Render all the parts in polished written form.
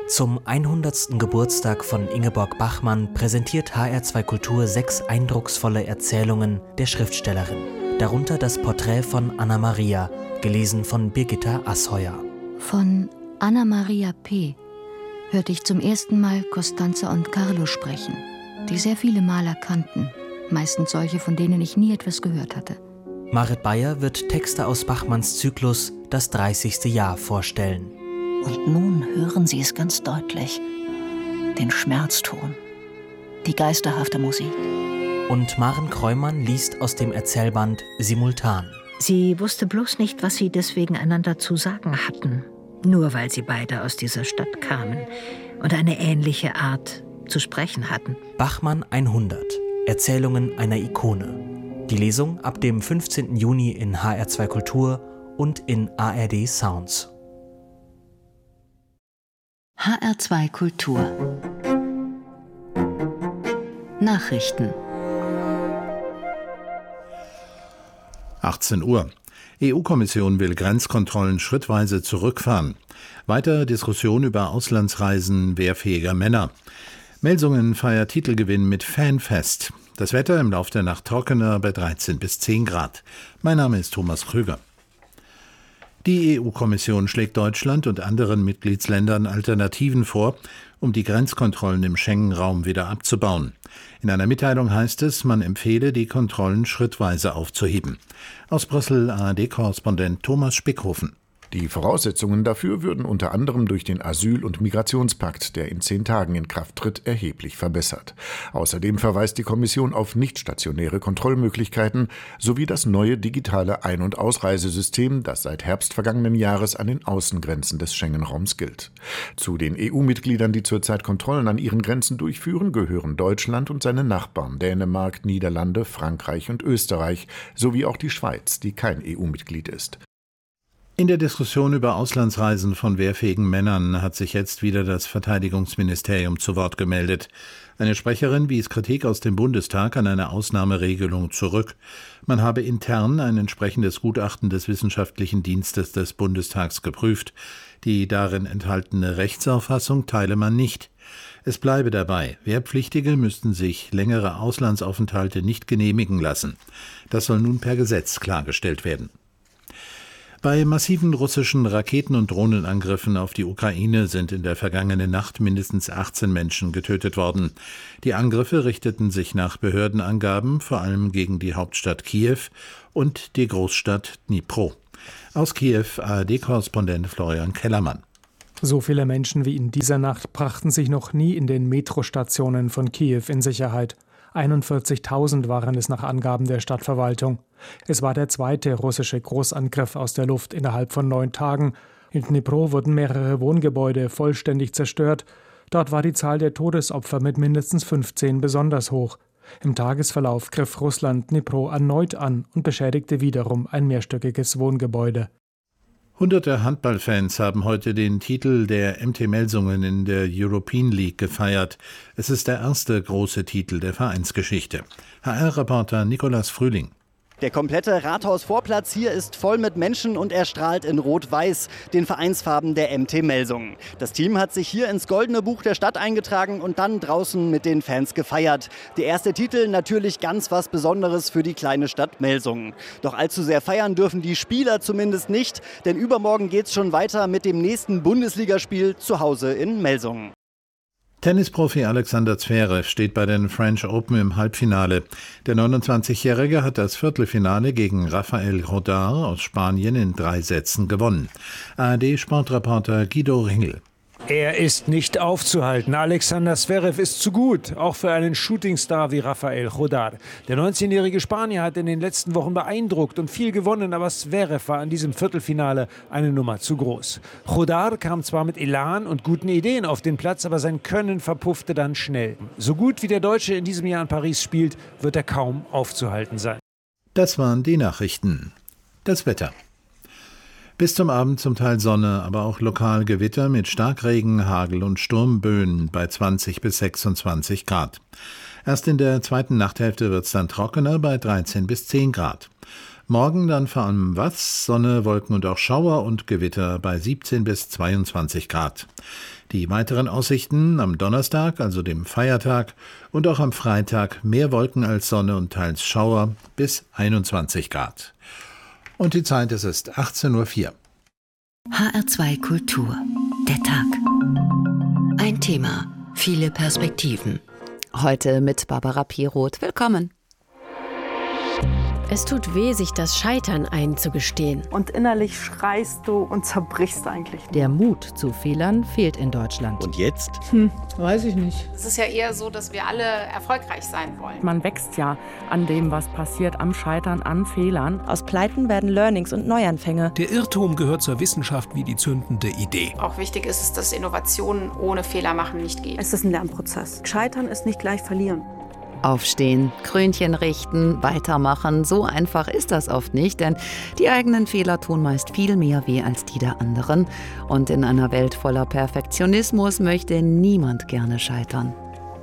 Zum 100. Geburtstag von Ingeborg Bachmann präsentiert HR2 Kultur 6 eindrucksvolle Erzählungen der Schriftstellerin. Darunter das Porträt von Anna Maria, gelesen von Birgitta Asheuer. Von Anna Maria P. hörte ich zum ersten Mal Costanza und Carlo sprechen, die sehr viele Maler kannten, meistens solche, von denen ich nie etwas gehört hatte. Marit Beyer wird Texte aus Bachmanns Zyklus Das 30. Jahr vorstellen. Und nun hören Sie es ganz deutlich, den Schmerzton, die geisterhafte Musik. Und Maren Kreumann liest aus dem Erzählband Simultan. Sie wusste bloß nicht, was sie deswegen einander zu sagen hatten, nur weil sie beide aus dieser Stadt kamen und eine ähnliche Art zu sprechen hatten. Bachmann 100. Erzählungen einer Ikone. Die Lesung ab dem 15. Juni in HR2 Kultur und in ARD Sounds. HR2 Kultur Nachrichten 18 Uhr. EU-Kommission will Grenzkontrollen schrittweise zurückfahren. Weiter Diskussion über Auslandsreisen wehrfähiger Männer. Melsungen feiert Titelgewinn mit Fanfest. Das Wetter im Laufe der Nacht trockener bei 13 bis 10 Grad. Mein Name ist Thomas Krüger. Die EU-Kommission schlägt Deutschland und anderen Mitgliedsländern Alternativen vor, um die Grenzkontrollen im Schengen-Raum wieder abzubauen. In einer Mitteilung heißt es, man empfehle, die Kontrollen schrittweise aufzuheben. Aus Brüssel ARD-Korrespondent Thomas Spickhofen. Die Voraussetzungen dafür würden unter anderem durch den Asyl- und Migrationspakt, der in 10 Tagen in Kraft tritt, erheblich verbessert. Außerdem verweist die Kommission auf nichtstationäre Kontrollmöglichkeiten sowie das neue digitale Ein- und Ausreisesystem, das seit Herbst vergangenen Jahres an den Außengrenzen des Schengen-Raums gilt. Zu den EU-Mitgliedern, die zurzeit Kontrollen an ihren Grenzen durchführen, gehören Deutschland und seine Nachbarn Dänemark, Niederlande, Frankreich und Österreich sowie auch die Schweiz, die kein EU-Mitglied ist. In der Diskussion über Auslandsreisen von wehrfähigen Männern hat sich jetzt wieder das Verteidigungsministerium zu Wort gemeldet. Eine Sprecherin wies Kritik aus dem Bundestag an eine Ausnahmeregelung zurück. Man habe intern ein entsprechendes Gutachten des Wissenschaftlichen Dienstes des Bundestags geprüft. Die darin enthaltene Rechtsauffassung teile man nicht. Es bleibe dabei, Wehrpflichtige müssten sich längere Auslandsaufenthalte nicht genehmigen lassen. Das soll nun per Gesetz klargestellt werden. Bei massiven russischen Raketen- und Drohnenangriffen auf die Ukraine sind in der vergangenen Nacht mindestens 18 Menschen getötet worden. Die Angriffe richteten sich nach Behördenangaben vor allem gegen die Hauptstadt Kiew und die Großstadt Dnipro. Aus Kiew ARD-Korrespondent Florian Kellermann. So viele Menschen wie in dieser Nacht brachten sich noch nie in den Metrostationen von Kiew in Sicherheit. 41.000 waren es nach Angaben der Stadtverwaltung. Es war der zweite russische Großangriff aus der Luft innerhalb von 9 Tagen. In Dnipro wurden mehrere Wohngebäude vollständig zerstört. Dort war die Zahl der Todesopfer mit mindestens 15 besonders hoch. Im Tagesverlauf griff Russland Dnipro erneut an und beschädigte wiederum ein mehrstöckiges Wohngebäude. Hunderte Handballfans haben heute den Titel der MT Melsungen in der European League gefeiert. Es ist der erste große Titel der Vereinsgeschichte. HR-Reporter Nikolas Frühling. Der komplette Rathausvorplatz hier ist voll mit Menschen und er strahlt in Rot-Weiß, den Vereinsfarben der MT Melsungen. Das Team hat sich hier ins Goldene Buch der Stadt eingetragen und dann draußen mit den Fans gefeiert. Der erste Titel natürlich ganz was Besonderes für die kleine Stadt Melsungen. Doch allzu sehr feiern dürfen die Spieler zumindest nicht, denn übermorgen geht's schon weiter mit dem nächsten Bundesligaspiel zu Hause in Melsungen. Tennisprofi Alexander Zverev steht bei den French Open im Halbfinale. Der 29-Jährige hat das Viertelfinale gegen Rafael Rodar aus Spanien in 3 Sätzen gewonnen. ARD-Sportreporter Guido Ringel. Er ist nicht aufzuhalten. Alexander Zverev ist zu gut, auch für einen Shootingstar wie Rafael Rodar. Der 19-jährige Spanier hat in den letzten Wochen beeindruckt und viel gewonnen, aber Zverev war in diesem Viertelfinale eine Nummer zu groß. Rodar kam zwar mit Elan und guten Ideen auf den Platz, aber sein Können verpuffte dann schnell. So gut wie der Deutsche in diesem Jahr in Paris spielt, wird er kaum aufzuhalten sein. Das waren die Nachrichten. Das Wetter. Bis zum Abend zum Teil Sonne, aber auch lokal Gewitter mit Starkregen, Hagel und Sturmböen bei 20 bis 26 Grad. Erst in der zweiten Nachthälfte wird es dann trockener bei 13 bis 10 Grad. Morgen dann vor allem was, Sonne, Wolken und auch Schauer und Gewitter bei 17 bis 22 Grad. Die weiteren Aussichten am Donnerstag, also dem Feiertag, und auch am Freitag mehr Wolken als Sonne und teils Schauer bis 21 Grad. Und die Zeit, es ist 18:04 Uhr. HR2 Kultur. Der Tag. Ein Thema, viele Perspektiven. Heute mit Barbara Piroth. Willkommen. Es tut weh, sich das Scheitern einzugestehen. Und innerlich schreist du und zerbrichst eigentlich. Der Mut zu Fehlern fehlt in Deutschland. Und jetzt? Weiß ich nicht. Es ist ja eher so, dass wir alle erfolgreich sein wollen. Man wächst ja an dem, was passiert, am Scheitern, an Fehlern. Aus Pleiten werden Learnings und Neuanfänge. Der Irrtum gehört zur Wissenschaft wie die zündende Idee. Auch wichtig ist es, dass Innovationen ohne Fehler machen nicht geht. Es ist ein Lernprozess. Scheitern ist nicht gleich verlieren. Aufstehen, Krönchen richten, weitermachen. So einfach ist das oft nicht, denn die eigenen Fehler tun meist viel mehr weh als die der anderen. Und in einer Welt voller Perfektionismus möchte niemand gerne scheitern.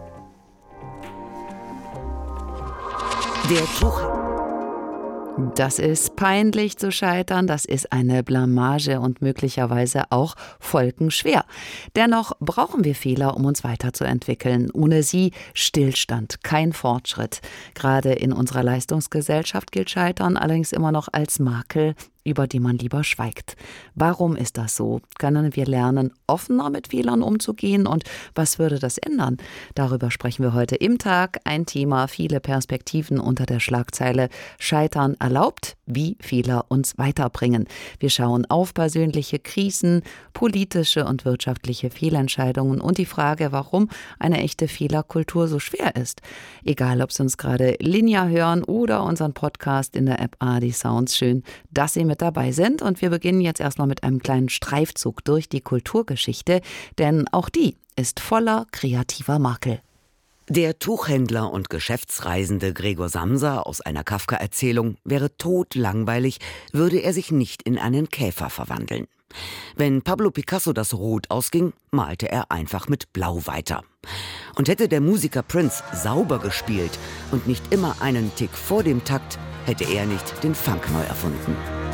Der Tuch. Das ist peinlich zu scheitern, das ist eine Blamage und möglicherweise auch folgenschwer. Dennoch brauchen wir Fehler, um uns weiterzuentwickeln. Ohne sie Stillstand, kein Fortschritt. Gerade in unserer Leistungsgesellschaft gilt Scheitern allerdings immer noch als Makel, über die man lieber schweigt. Warum ist das so? Können wir lernen, offener mit Fehlern umzugehen? Und was würde das ändern? Darüber sprechen wir heute im Tag. Ein Thema, viele Perspektiven unter der Schlagzeile Scheitern erlaubt, wie Fehler uns weiterbringen. Wir schauen auf persönliche Krisen, politische und wirtschaftliche Fehlentscheidungen und die Frage, warum eine echte Fehlerkultur so schwer ist. Egal, ob Sie uns gerade linear hören oder unseren Podcast in der App ARD Sounds. Schön, dass Sie mit dabei sind. Und wir beginnen jetzt erstmal mit einem kleinen Streifzug durch die Kulturgeschichte, denn auch die ist voller kreativer Makel. Der Tuchhändler und Geschäftsreisende Gregor Samsa aus einer Kafka-Erzählung wäre todlangweilig, würde er sich nicht in einen Käfer verwandeln. Wenn Pablo Picasso das Rot ausging, malte er einfach mit Blau weiter. Und hätte der Musiker Prince sauber gespielt und nicht immer einen Tick vor dem Takt, hätte er nicht den Funk neu erfunden.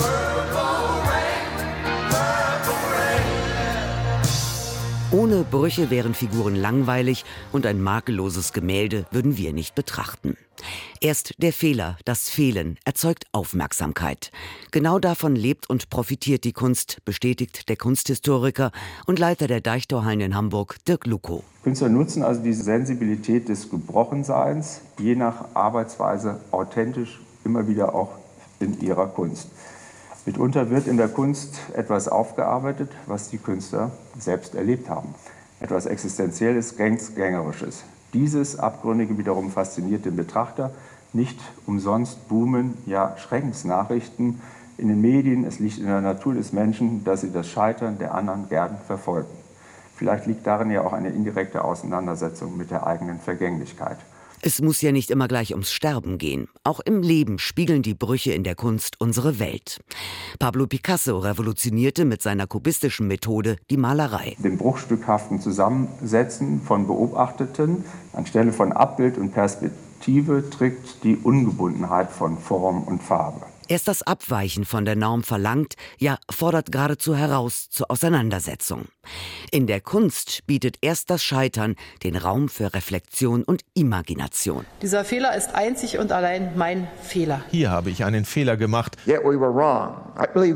Ohne Brüche wären Figuren langweilig und ein makelloses Gemälde würden wir nicht betrachten. Erst der Fehler, das Fehlen, erzeugt Aufmerksamkeit. Genau davon lebt und profitiert die Kunst, bestätigt der Kunsthistoriker und Leiter der Deichtorhallen in Hamburg, Dirk Luckow. Künstler nutzen also diese Sensibilität des Gebrochenseins, je nach Arbeitsweise authentisch, immer wieder auch in ihrer Kunst. Mitunter wird in der Kunst etwas aufgearbeitet, was die Künstler selbst erlebt haben. Etwas Existenzielles, Gängerisches. Dieses Abgründige wiederum fasziniert den Betrachter. Nicht umsonst boomen ja Schreckensnachrichten in den Medien. Es liegt in der Natur des Menschen, dass sie das Scheitern der anderen gern verfolgen. Vielleicht liegt darin ja auch eine indirekte Auseinandersetzung mit der eigenen Vergänglichkeit. Es muss ja nicht immer gleich ums Sterben gehen. Auch im Leben spiegeln die Brüche in der Kunst unsere Welt. Pablo Picasso revolutionierte mit seiner kubistischen Methode die Malerei. Dem bruchstückhaften Zusammensetzen von Beobachteten anstelle von Abbild und Perspektive trägt die Ungebundenheit von Form und Farbe. Erst das Abweichen von der Norm verlangt, ja fordert geradezu heraus zur Auseinandersetzung. In der Kunst bietet erst das Scheitern den Raum für Reflexion und Imagination. Dieser Fehler ist einzig und allein mein Fehler. Hier habe ich einen Fehler gemacht. Yet we were wrong. I believe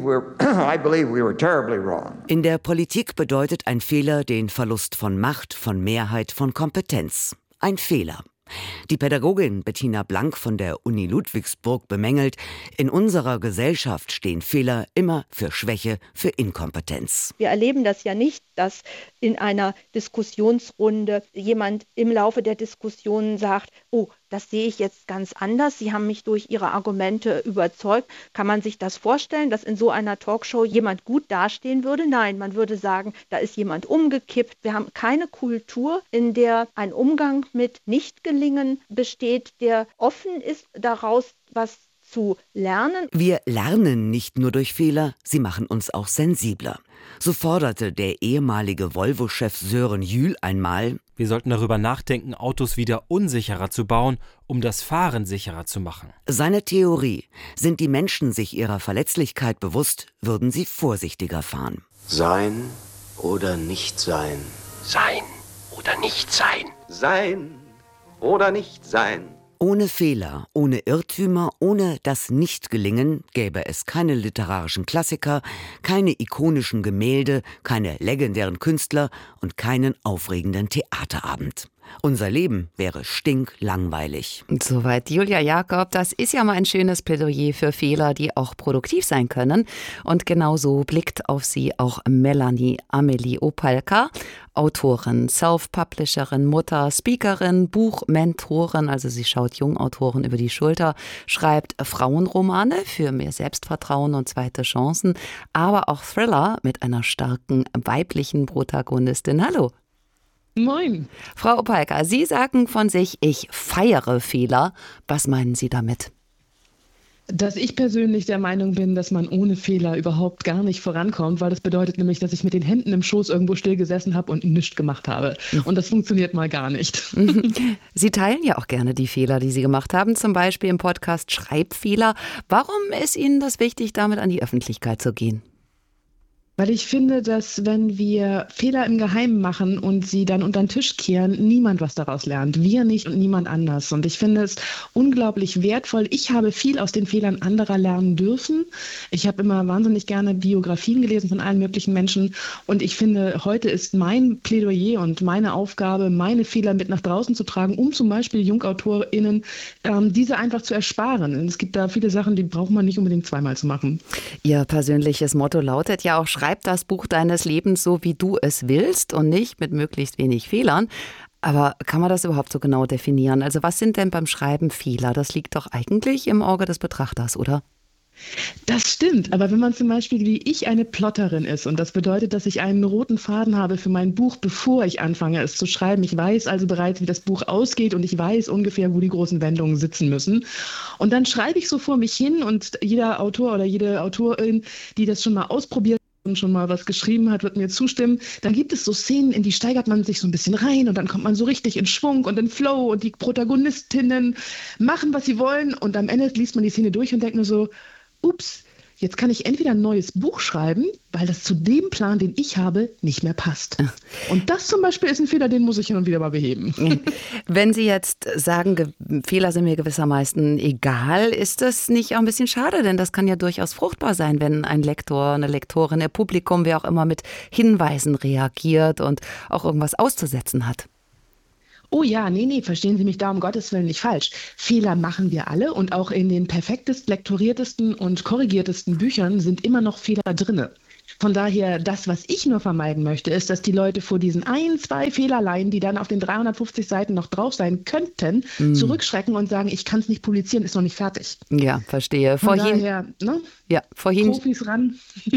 we were terribly wrong. In der Politik bedeutet ein Fehler den Verlust von Macht, von Mehrheit, von Kompetenz. Ein Fehler. Die Pädagogin Bettina Blank von der Uni Ludwigsburg bemängelt, in unserer Gesellschaft stehen Fehler immer für Schwäche, für Inkompetenz. Wir erleben das ja nicht, dass in einer Diskussionsrunde jemand im Laufe der Diskussion sagt, oh, das sehe ich jetzt ganz anders, Sie haben mich durch Ihre Argumente überzeugt. Kann man sich das vorstellen, dass in so einer Talkshow jemand gut dastehen würde? Nein, man würde sagen, da ist jemand umgekippt. Wir haben keine Kultur, in der ein Umgang mit Nichtgelingen besteht, der offen ist, daraus was zu lernen. Wir lernen nicht nur durch Fehler, sie machen uns auch sensibler. So forderte der ehemalige Volvo-Chef Sören Jühl einmal: Wir sollten darüber nachdenken, Autos wieder unsicherer zu bauen, um das Fahren sicherer zu machen. Seine Theorie: Sind die Menschen sich ihrer Verletzlichkeit bewusst, würden sie vorsichtiger fahren. Sein oder nicht sein. Sein oder nicht sein. Sein oder nicht sein. Ohne Fehler, ohne Irrtümer, ohne das Nichtgelingen gäbe es keine literarischen Klassiker, keine ikonischen Gemälde, keine legendären Künstler und keinen aufregenden Theaterabend. Unser Leben wäre stinklangweilig. Soweit Julia Jakob. Das ist ja mal ein schönes Plädoyer für Fehler, die auch produktiv sein können. Und genauso blickt auf sie auch Melanie Amelie Opalka, Autorin, Self-Publisherin, Mutter, Speakerin, Buchmentorin. Also sie schaut Jungautoren über die Schulter, schreibt Frauenromane für mehr Selbstvertrauen und zweite Chancen, aber auch Thriller mit einer starken weiblichen Protagonistin. Hallo. Moin. Frau Opalka, Sie sagen von sich, ich feiere Fehler. Was meinen Sie damit? Dass ich persönlich der Meinung bin, dass man ohne Fehler überhaupt gar nicht vorankommt, weil das bedeutet nämlich, dass ich mit den Händen im Schoß irgendwo still gesessen habe und nichts gemacht habe. Und das funktioniert mal gar nicht. Sie teilen ja auch gerne die Fehler, die Sie gemacht haben, zum Beispiel im Podcast Schreibfehler. Warum ist Ihnen das wichtig, damit an die Öffentlichkeit zu gehen? Weil ich finde, dass wenn wir Fehler im Geheimen machen und sie dann unter den Tisch kehren, niemand was daraus lernt. Wir nicht und niemand anders. Und ich finde es unglaublich wertvoll. Ich habe viel aus den Fehlern anderer lernen dürfen. Ich habe immer wahnsinnig gerne Biografien gelesen von allen möglichen Menschen. Und ich finde, heute ist mein Plädoyer und meine Aufgabe, meine Fehler mit nach draußen zu tragen, um zum Beispiel JungautorInnen diese einfach zu ersparen. Und es gibt da viele Sachen, die braucht man nicht unbedingt zweimal zu machen. Ihr persönliches Motto lautet ja auch: Schreib das Buch deines Lebens so, wie du es willst und nicht mit möglichst wenig Fehlern. Aber kann man das überhaupt so genau definieren? Also was sind denn beim Schreiben Fehler? Das liegt doch eigentlich im Auge des Betrachters, oder? Das stimmt, aber wenn man zum Beispiel wie ich eine Plotterin ist, und das bedeutet, dass ich einen roten Faden habe für mein Buch, bevor ich anfange es zu schreiben, ich weiß also bereits, wie das Buch ausgeht und ich weiß ungefähr, wo die großen Wendungen sitzen müssen. Und dann schreibe ich so vor mich hin und jeder Autor oder jede Autorin, die das schon mal ausprobiert und schon mal was geschrieben hat, wird mir zustimmen. Dann gibt es so Szenen, in die steigert man sich so ein bisschen rein und dann kommt man so richtig in Schwung und in Flow und die Protagonistinnen machen, was sie wollen und am Ende liest man die Szene durch und denkt nur so: Ups, jetzt kann ich entweder ein neues Buch schreiben, weil das zu dem Plan, den ich habe, nicht mehr passt. Und das zum Beispiel ist ein Fehler, den muss ich hin und wieder mal beheben. Wenn Sie jetzt sagen, Fehler sind mir gewissermaßen egal, ist das nicht auch ein bisschen schade? Denn das kann ja durchaus fruchtbar sein, wenn ein Lektor, eine Lektorin, ein Publikum, wer auch immer, mit Hinweisen reagiert und auch irgendwas auszusetzen hat. Oh ja, nee, verstehen Sie mich da um Gottes Willen nicht falsch. Fehler machen wir alle und auch in den perfektest lektoriertesten und korrigiertesten Büchern sind immer noch Fehler drinne. Von daher, das, was ich nur vermeiden möchte, ist, dass die Leute vor diesen 1-2 Fehlerlein, die dann auf den 350 Seiten noch drauf sein könnten, zurückschrecken und sagen, ich kann es nicht publizieren, ist noch nicht fertig. Ja, verstehe. Vorhin, ne? Ja, vorhin. Profis ran.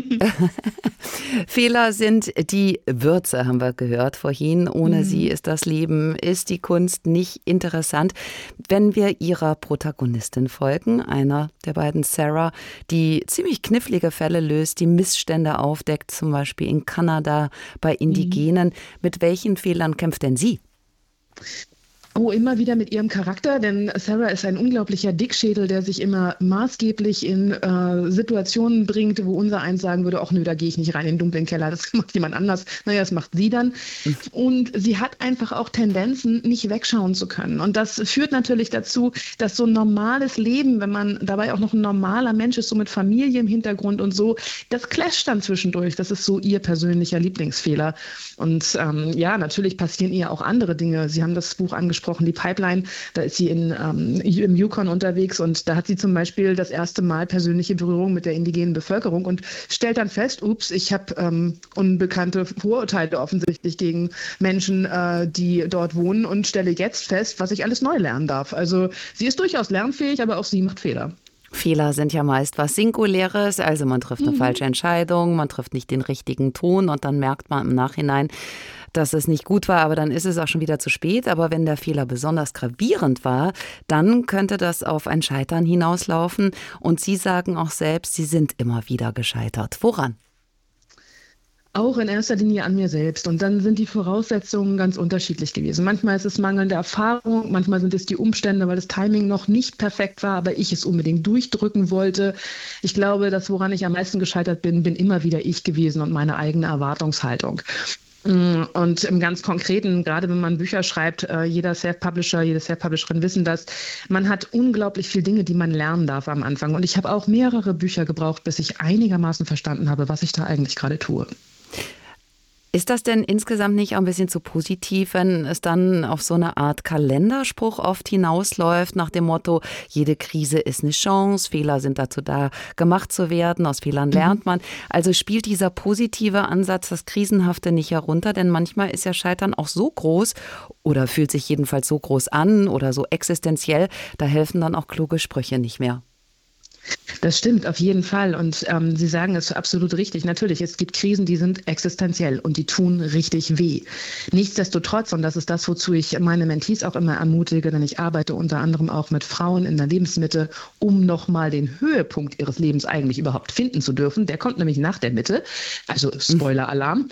Fehler sind die Würze, haben wir gehört vorhin. Ohne sie ist das Leben, ist die Kunst nicht interessant. Wenn wir ihrer Protagonistin folgen, einer der beiden, Sarah, die ziemlich knifflige Fälle löst, die Missstände aufdeckt, zum Beispiel in Kanada bei Indigenen. Mit welchen Fehlern kämpft denn sie? Oh, immer wieder mit ihrem Charakter, denn Sarah ist ein unglaublicher Dickschädel, der sich immer maßgeblich in Situationen bringt, wo unser eins sagen würde, ach nö, da gehe ich nicht rein in den dunklen Keller, das macht jemand anders. Naja, das macht sie dann. Und sie hat einfach auch Tendenzen, nicht wegschauen zu können. Und das führt natürlich dazu, dass so ein normales Leben, wenn man dabei auch noch ein normaler Mensch ist, so mit Familie im Hintergrund und so, das clasht dann zwischendurch. Das ist so ihr persönlicher Lieblingsfehler. Und ja, natürlich passieren ihr auch andere Dinge. Sie haben das Buch angesprochen, die Pipeline, da ist sie im Yukon unterwegs und da hat sie zum Beispiel das erste Mal persönliche Berührung mit der indigenen Bevölkerung und stellt dann fest, ups, ich habe unbekannte Vorurteile offensichtlich gegen Menschen, die dort wohnen und stelle jetzt fest, was ich alles neu lernen darf. Also sie ist durchaus lernfähig, aber auch sie macht Fehler. Fehler sind ja meist was Singuläres, also man trifft eine falsche Entscheidung, man trifft nicht den richtigen Ton und dann merkt man im Nachhinein, dass es nicht gut war, aber dann ist es auch schon wieder zu spät. Aber wenn der Fehler besonders gravierend war, dann könnte das auf ein Scheitern hinauslaufen. Und Sie sagen auch selbst, Sie sind immer wieder gescheitert. Woran? Auch in erster Linie an mir selbst. Und dann sind die Voraussetzungen ganz unterschiedlich gewesen. Manchmal ist es mangelnde Erfahrung, manchmal sind es die Umstände, weil das Timing noch nicht perfekt war, aber ich es unbedingt durchdrücken wollte. Ich glaube, das, woran ich am meisten gescheitert bin immer wieder ich gewesen und meine eigene Erwartungshaltung. Und im ganz Konkreten, gerade wenn man Bücher schreibt, jeder Self-Publisher, jede Self-Publisherin wissen das, man hat unglaublich viele Dinge, die man lernen darf am Anfang. Und ich habe auch mehrere Bücher gebraucht, bis ich einigermaßen verstanden habe, was ich da eigentlich gerade tue. Ist das denn insgesamt nicht auch ein bisschen zu positiv, wenn es dann auf so eine Art Kalenderspruch oft hinausläuft, nach dem Motto, jede Krise ist eine Chance, Fehler sind dazu da, gemacht zu werden, aus Fehlern lernt man. Also spielt dieser positive Ansatz das Krisenhafte nicht herunter, denn manchmal ist ja Scheitern auch so groß oder fühlt sich jedenfalls so groß an oder so existenziell, da helfen dann auch kluge Sprüche nicht mehr. Das stimmt, auf jeden Fall. Und Sie sagen es absolut richtig. Natürlich, es gibt Krisen, die sind existenziell und die tun richtig weh. Nichtsdestotrotz, und das ist das, wozu ich meine Mentees auch immer ermutige, denn ich arbeite unter anderem auch mit Frauen in der Lebensmitte, um nochmal den Höhepunkt ihres Lebens eigentlich überhaupt finden zu dürfen. Der kommt nämlich nach der Mitte, also Spoiler-Alarm.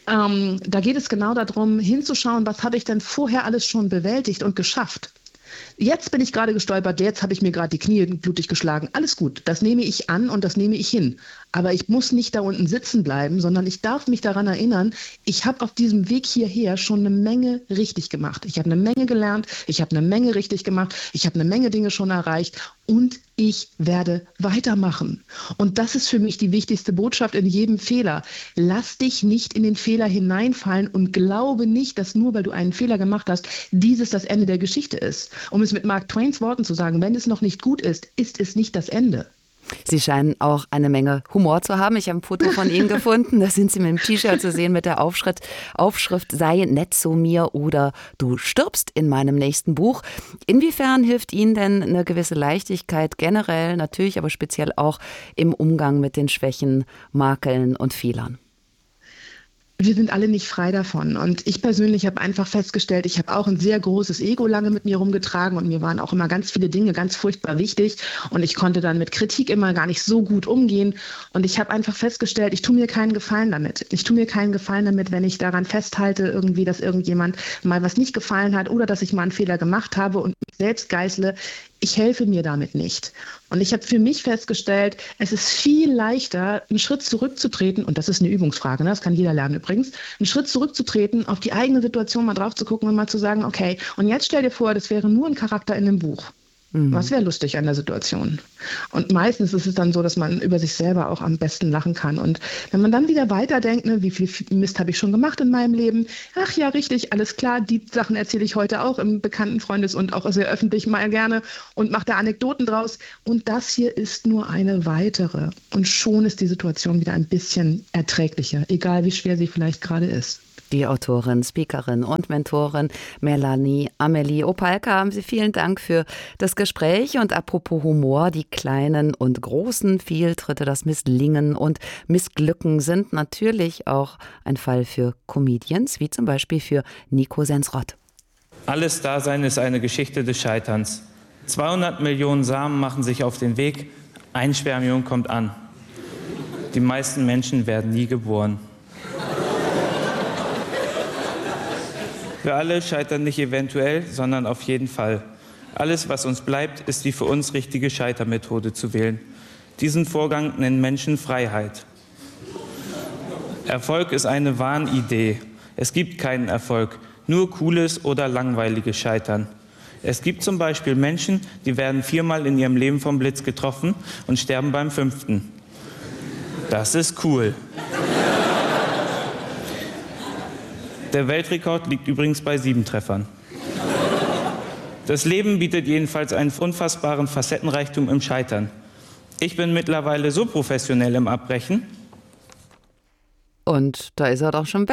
Da geht es genau darum, hinzuschauen, was habe ich denn vorher alles schon bewältigt und geschafft. Jetzt bin ich gerade gestolpert, jetzt habe ich mir gerade die Knie blutig geschlagen. Alles gut, das nehme ich an und das nehme ich hin. Aber ich muss nicht da unten sitzen bleiben, sondern ich darf mich daran erinnern, ich habe auf diesem Weg hierher schon eine Menge richtig gemacht. Ich habe eine Menge gelernt, ich habe eine Menge richtig gemacht, ich habe eine Menge Dinge schon erreicht und ich werde weitermachen. Und das ist für mich die wichtigste Botschaft in jedem Fehler. Lass dich nicht in den Fehler hineinfallen und glaube nicht, dass nur weil du einen Fehler gemacht hast, dieses das Ende der Geschichte ist. Um es mit Mark Twains Worten zu sagen, wenn es noch nicht gut ist, ist es nicht das Ende. Sie scheinen auch eine Menge Humor zu haben. Ich habe ein Foto von Ihnen gefunden. Da sind Sie mit dem T-Shirt zu sehen mit der Aufschrift sei nett zu mir oder du stirbst in meinem nächsten Buch. Inwiefern hilft Ihnen denn eine gewisse Leichtigkeit generell, natürlich, aber speziell auch im Umgang mit den Schwächen, Makeln und Fehlern? Wir sind alle nicht frei davon. Und ich persönlich habe einfach festgestellt, ich habe auch ein sehr großes Ego lange mit mir rumgetragen und mir waren auch immer ganz viele Dinge ganz furchtbar wichtig und ich konnte dann mit Kritik immer gar nicht so gut umgehen und ich habe einfach festgestellt, ich tue mir keinen Gefallen damit. Ich tue mir keinen Gefallen damit, wenn ich daran festhalte, irgendwie, dass irgendjemand mal was nicht gefallen hat oder dass ich mal einen Fehler gemacht habe und mich selbst geißle. Ich helfe mir damit nicht. Und ich habe für mich festgestellt, es ist viel leichter, einen Schritt zurückzutreten, und das ist eine Übungsfrage, ne? Das kann jeder lernen übrigens, einen Schritt zurückzutreten, auf die eigene Situation mal drauf zu gucken und mal zu sagen, okay, und jetzt stell dir vor, das wäre nur ein Charakter in einem Buch. Was wäre lustig an der Situation? Und meistens ist es dann so, dass man über sich selber auch am besten lachen kann. Und wenn man dann wieder weiterdenkt, ne, wie viel Mist habe ich schon gemacht in meinem Leben? Ach ja, richtig, alles klar, die Sachen erzähle ich heute auch im bekannten Freundes- und auch sehr öffentlich mal gerne und mache da Anekdoten draus. Und das hier ist nur eine weitere. Und schon ist die Situation wieder ein bisschen erträglicher, egal wie schwer sie vielleicht gerade ist. Die Autorin, Speakerin und Mentorin Melanie Amelie Opalka, haben Sie vielen Dank für das Gespräch. Und apropos Humor, die kleinen und großen Fehltritte, das Misslingen und Missglücken sind natürlich auch ein Fall für Comedians, wie zum Beispiel für Nico Sensrott. Alles Dasein ist eine Geschichte des Scheiterns. 200 Millionen Samen machen sich auf den Weg, ein Spermium kommt an. Die meisten Menschen werden nie geboren. Wir alle scheitern nicht eventuell, sondern auf jeden Fall. Alles, was uns bleibt, ist die für uns richtige Scheitermethode zu wählen. Diesen Vorgang nennen Menschen Freiheit. Erfolg ist eine Wahnidee. Es gibt keinen Erfolg, nur cooles oder langweiliges Scheitern. Es gibt zum Beispiel Menschen, die werden 4-mal in ihrem Leben vom Blitz getroffen und sterben beim 5. Das ist cool. Der Weltrekord liegt übrigens bei 7 Treffern. Das Leben bietet jedenfalls einen unfassbaren Facettenreichtum im Scheitern. Ich bin mittlerweile so professionell im Abbrechen. Und da ist er doch schon weg.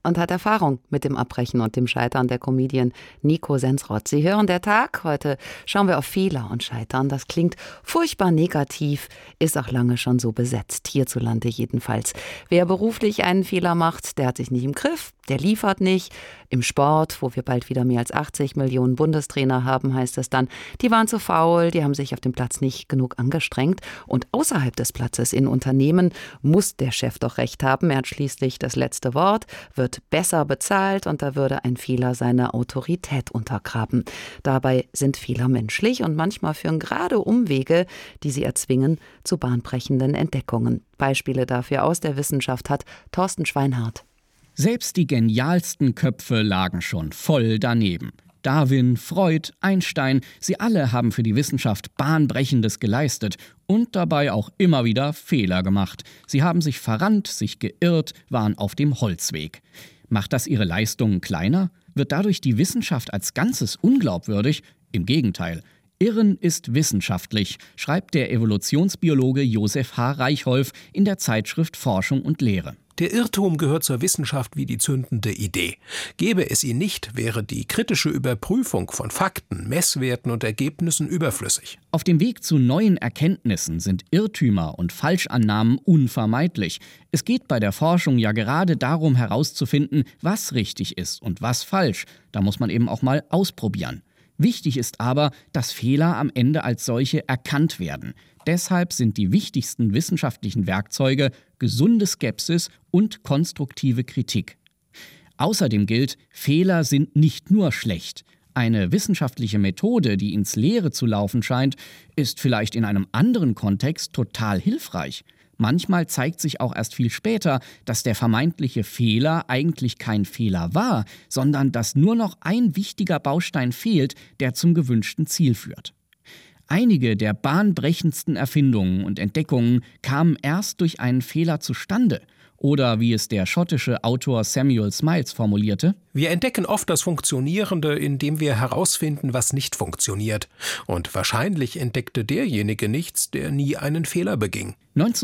und hat Erfahrung mit dem Abbrechen und dem Scheitern, der Comedian Nico Sensrott. Sie hören der Tag. Heute schauen wir auf Fehler und Scheitern. Das klingt furchtbar negativ, ist auch lange schon so besetzt, hierzulande jedenfalls. Wer beruflich einen Fehler macht, der hat sich nicht im Griff, der liefert nicht. Im Sport, wo wir bald wieder mehr als 80 Millionen Bundestrainer haben, heißt es dann, die waren zu faul, die haben sich auf dem Platz nicht genug angestrengt. Und außerhalb des Platzes in Unternehmen muss der Chef doch recht haben. Er hat schließlich das letzte Wort, wird besser bezahlt und da würde ein Fehler seine Autorität untergraben. Dabei sind Fehler menschlich und manchmal führen gerade Umwege, die sie erzwingen, zu bahnbrechenden Entdeckungen. Beispiele dafür aus der Wissenschaft hat Thorsten Schweinhardt. Selbst die genialsten Köpfe lagen schon voll daneben. Darwin, Freud, Einstein, sie alle haben für die Wissenschaft Bahnbrechendes geleistet und dabei auch immer wieder Fehler gemacht. Sie haben sich verrannt, sich geirrt, waren auf dem Holzweg. Macht das ihre Leistungen kleiner? Wird dadurch die Wissenschaft als Ganzes unglaubwürdig? Im Gegenteil. Irren ist wissenschaftlich, schreibt der Evolutionsbiologe Josef H. Reichholf in der Zeitschrift Forschung und Lehre. Der Irrtum gehört zur Wissenschaft wie die zündende Idee. Gäbe es ihn nicht, wäre die kritische Überprüfung von Fakten, Messwerten und Ergebnissen überflüssig. Auf dem Weg zu neuen Erkenntnissen sind Irrtümer und Falschannahmen unvermeidlich. Es geht bei der Forschung ja gerade darum herauszufinden, was richtig ist und was falsch. Da muss man eben auch mal ausprobieren. Wichtig ist aber, dass Fehler am Ende als solche erkannt werden. Deshalb sind die wichtigsten wissenschaftlichen Werkzeuge gesunde Skepsis und konstruktive Kritik. Außerdem gilt, Fehler sind nicht nur schlecht. Eine wissenschaftliche Methode, die ins Leere zu laufen scheint, ist vielleicht in einem anderen Kontext total hilfreich. Manchmal zeigt sich auch erst viel später, dass der vermeintliche Fehler eigentlich kein Fehler war, sondern dass nur noch ein wichtiger Baustein fehlt, der zum gewünschten Ziel führt. Einige der bahnbrechendsten Erfindungen und Entdeckungen kamen erst durch einen Fehler zustande. Oder wie es der schottische Autor Samuel Smiles formulierte: Wir entdecken oft das Funktionierende, indem wir herausfinden, was nicht funktioniert. Und wahrscheinlich entdeckte derjenige nichts, der nie einen Fehler beging.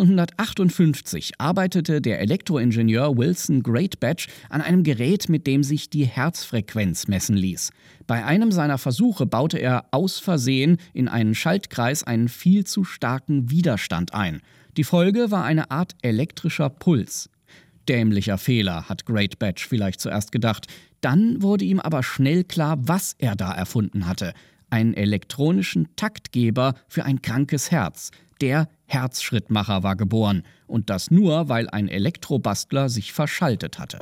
1958 arbeitete der Elektroingenieur Wilson Greatbatch an einem Gerät, mit dem sich die Herzfrequenz messen ließ. Bei einem seiner Versuche baute er aus Versehen in einen Schaltkreis einen viel zu starken Widerstand ein. Die Folge war eine Art elektrischer Puls. Dämlicher Fehler, hat Greatbatch vielleicht zuerst gedacht. Dann wurde ihm aber schnell klar, was er da erfunden hatte. Einen elektronischen Taktgeber für ein krankes Herz. Der Herzschrittmacher war geboren. Und das nur, weil ein Elektrobastler sich verschaltet hatte.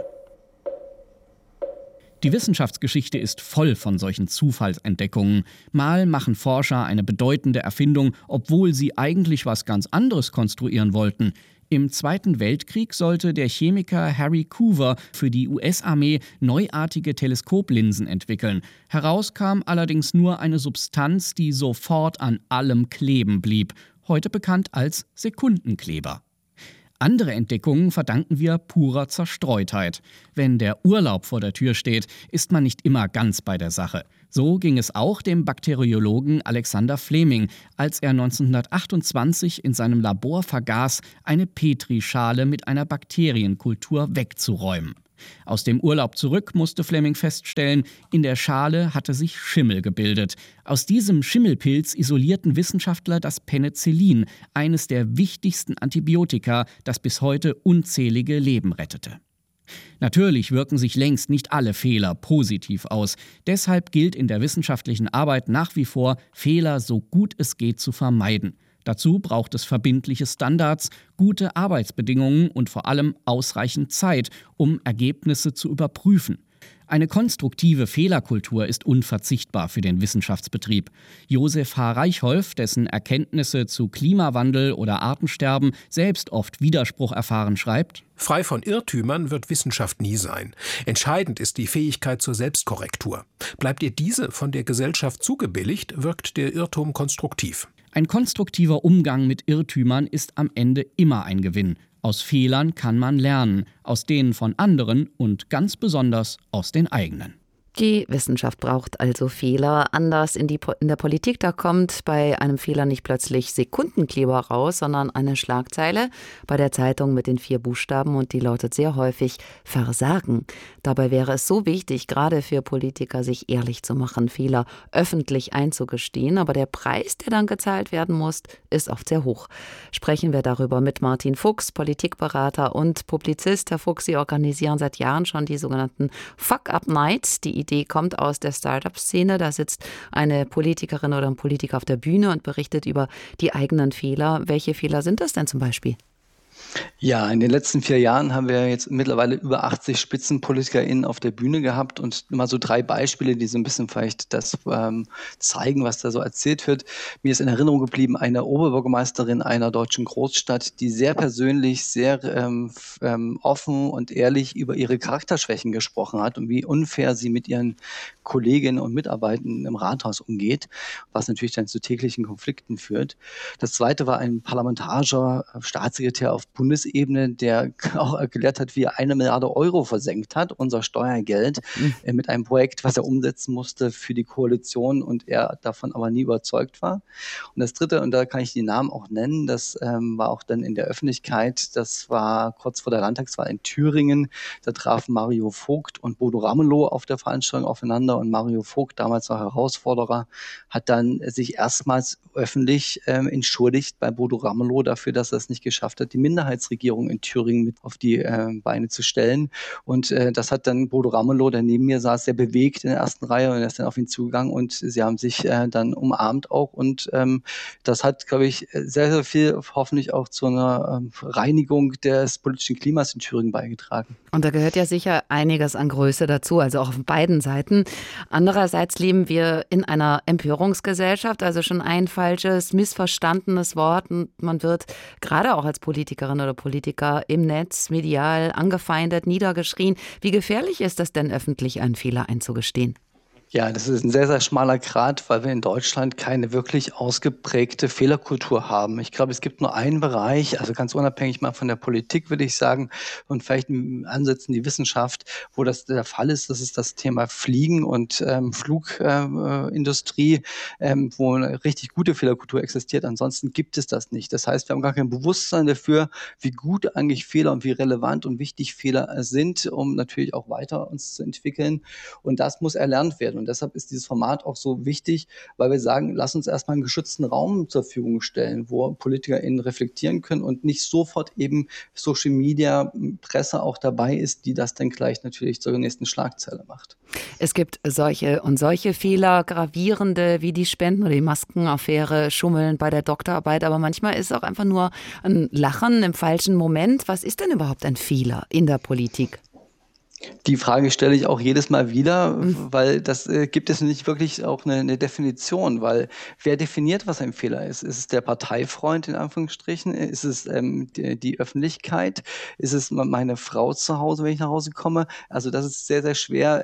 Die Wissenschaftsgeschichte ist voll von solchen Zufallsentdeckungen. Mal machen Forscher eine bedeutende Erfindung, obwohl sie eigentlich was ganz anderes konstruieren wollten. Im Zweiten Weltkrieg sollte der Chemiker Harry Coover für die US-Armee neuartige Teleskoplinsen entwickeln. Heraus kam allerdings nur eine Substanz, die sofort an allem kleben blieb, heute bekannt als Sekundenkleber. Andere Entdeckungen verdanken wir purer Zerstreutheit. Wenn der Urlaub vor der Tür steht, ist man nicht immer ganz bei der Sache. So ging es auch dem Bakteriologen Alexander Fleming, als er 1928 in seinem Labor vergaß, eine Petrischale mit einer Bakterienkultur wegzuräumen. Aus dem Urlaub zurück musste Fleming feststellen, in der Schale hatte sich Schimmel gebildet. Aus diesem Schimmelpilz isolierten Wissenschaftler das Penicillin, eines der wichtigsten Antibiotika, das bis heute unzählige Leben rettete. Natürlich wirken sich längst nicht alle Fehler positiv aus. Deshalb gilt in der wissenschaftlichen Arbeit nach wie vor, Fehler so gut es geht zu vermeiden. Dazu braucht es verbindliche Standards, gute Arbeitsbedingungen und vor allem ausreichend Zeit, um Ergebnisse zu überprüfen. Eine konstruktive Fehlerkultur ist unverzichtbar für den Wissenschaftsbetrieb. Josef H. Reichholf, dessen Erkenntnisse zu Klimawandel oder Artensterben selbst oft Widerspruch erfahren, schreibt: Frei von Irrtümern wird Wissenschaft nie sein. Entscheidend ist die Fähigkeit zur Selbstkorrektur. Bleibt ihr diese von der Gesellschaft zugebilligt, wirkt der Irrtum konstruktiv. Ein konstruktiver Umgang mit Irrtümern ist am Ende immer ein Gewinn. Aus Fehlern kann man lernen, aus denen von anderen und ganz besonders aus den eigenen. Die Wissenschaft braucht also Fehler. Anders in der Politik, da kommt bei einem Fehler nicht plötzlich Sekundenkleber raus, sondern eine Schlagzeile bei der Zeitung mit den 4 Buchstaben und die lautet sehr häufig Versagen. Dabei wäre es so wichtig, gerade für Politiker, sich ehrlich zu machen, Fehler öffentlich einzugestehen. Aber der Preis, der dann gezahlt werden muss, ist oft sehr hoch. Sprechen wir darüber mit Martin Fuchs, Politikberater und Publizist. Herr Fuchs, Sie organisieren seit Jahren schon die sogenannten Fuck-Up-Nights. Die Idee kommt aus der Start-up-Szene. Da sitzt eine Politikerin oder ein Politiker auf der Bühne und berichtet über die eigenen Fehler. Welche Fehler sind das denn zum Beispiel? Ja, in den letzten 4 Jahren haben wir jetzt mittlerweile über 80 SpitzenpolitikerInnen auf der Bühne gehabt und mal so 3 Beispiele, die so ein bisschen vielleicht das zeigen, was da so erzählt wird. Mir ist in Erinnerung geblieben, eine Oberbürgermeisterin einer deutschen Großstadt, die sehr persönlich, sehr offen und ehrlich über ihre Charakterschwächen gesprochen hat und wie unfair sie mit ihren Kolleginnen und Mitarbeitern im Rathaus umgeht, was natürlich dann zu täglichen Konflikten führt. Das zweite war ein parlamentarischer Staatssekretär auf Bundesebene, der auch erklärt hat, wie er 1 Milliarde Euro versenkt hat, unser Steuergeld, mit einem Projekt, was er umsetzen musste für die Koalition und er davon aber nie überzeugt war. Und das dritte, und da kann ich die Namen auch nennen, das war auch dann in der Öffentlichkeit, das war kurz vor der Landtagswahl in Thüringen, da trafen Mario Vogt und Bodo Ramelow auf der Veranstaltung aufeinander und Mario Vogt, damals noch Herausforderer, hat dann sich erstmals öffentlich entschuldigt bei Bodo Ramelow dafür, dass er es nicht geschafft hat, die Minderheitsregierung in Thüringen mit auf die Beine zu stellen. Und das hat dann Bodo Ramelow, der neben mir saß, sehr bewegt in der ersten Reihe und er ist dann auf ihn zugegangen und sie haben sich dann umarmt auch und das hat, glaube ich, sehr, sehr viel hoffentlich auch zu einer Reinigung des politischen Klimas in Thüringen beigetragen. Und da gehört ja sicher einiges an Größe dazu, also auch auf beiden Seiten. Andererseits leben wir in einer Empörungsgesellschaft, also schon ein falsches, missverstandenes Wort. Und man wird gerade auch als Politikerin oder Politiker im Netz, medial angefeindet, niedergeschrien. Wie gefährlich ist es denn, öffentlich einen Fehler einzugestehen? Ja, das ist ein sehr, sehr schmaler Grat, weil wir in Deutschland keine wirklich ausgeprägte Fehlerkultur haben. Ich glaube, es gibt nur einen Bereich, also ganz unabhängig mal von der Politik, würde ich sagen, und vielleicht in Ansätzen die Wissenschaft, wo das der Fall ist. Das ist das Thema Fliegen und Flugindustrie, wo eine richtig gute Fehlerkultur existiert. Ansonsten gibt es das nicht. Das heißt, wir haben gar kein Bewusstsein dafür, wie gut eigentlich Fehler und wie relevant und wichtig Fehler sind, um natürlich auch weiter uns zu entwickeln. Und das muss erlernt werden. Und deshalb ist dieses Format auch so wichtig, weil wir sagen, lass uns erstmal einen geschützten Raum zur Verfügung stellen, wo PolitikerInnen reflektieren können und nicht sofort eben Social Media, Presse auch dabei ist, die das dann gleich natürlich zur nächsten Schlagzeile macht. Es gibt solche und solche Fehler, gravierende wie die Spenden- oder die Maskenaffäre, Schummeln bei der Doktorarbeit, aber manchmal ist es auch einfach nur ein Lachen im falschen Moment. Was ist denn überhaupt ein Fehler in der Politik? Die Frage stelle ich auch jedes Mal wieder, weil das gibt es nicht wirklich auch eine Definition, weil wer definiert, was ein Fehler ist? Ist es der Parteifreund in Anführungsstrichen? Ist es die Öffentlichkeit? Ist es meine Frau zu Hause, wenn ich nach Hause komme? Also das ist sehr, sehr schwer,